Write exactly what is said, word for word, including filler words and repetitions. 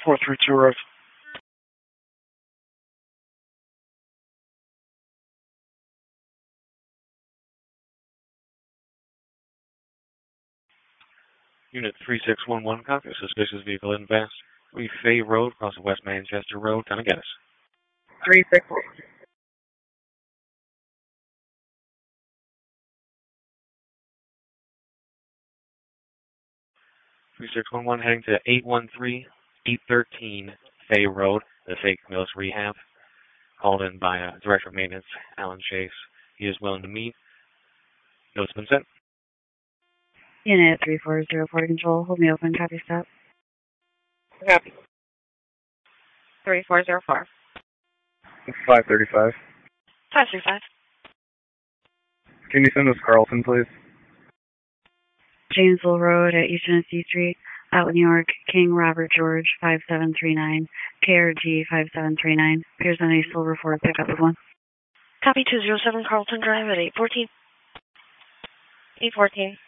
four three two road. Unit three six one one, copy. Suspicious vehicle advanced. We Fay Road, across West Manchester Road. Come and get us. three six one. three six one one heading to eight one three, eight thirteen Fay Road, the Fake Mills Rehab. Called in by uh, Director of Maintenance, Alan Chase. He is willing to meet. Note's been sent. Unit three four zero four control, hold me open, copy stop. Copy. three four zero four. five thirty-five. five three five. Can you send us Carlton, please? Janesville Road at East Tennessee Street, Outlet, New York, King Robert George five seven three nine, K R G five seven three nine, appears on a silver Ford pickup of one. Copy two zero seven Carlton Drive at eight fourteen. eight fourteen.